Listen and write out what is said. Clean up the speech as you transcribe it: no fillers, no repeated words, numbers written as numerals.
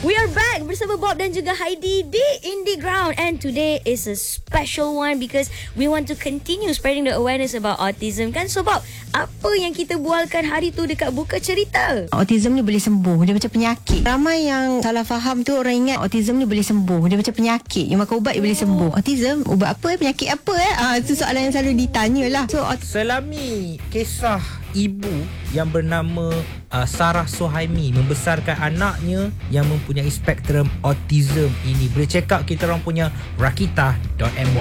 We are back bersama Bob dan juga Heidi di Indie Ground, and today is a special one because we want to continue spreading the awareness about autism kan. So Bob, apa yang kita bualkan hari tu dekat buka cerita? Autism ni boleh sembuh. Dia macam penyakit. Ramai yang salah faham tu, orang ingat autism ni boleh sembuh. Dia macam penyakit. Yang makan ubat dia boleh sembuh. Autism, ubat apa? Penyakit apa? Itu soalan yang selalu ditanya lah. Selami kisah ibu yang bernama Sarah Sohaimi membesarkan anaknya yang mempunyai spektrum autism ini, boleh check out kita orang punya rakitah.my.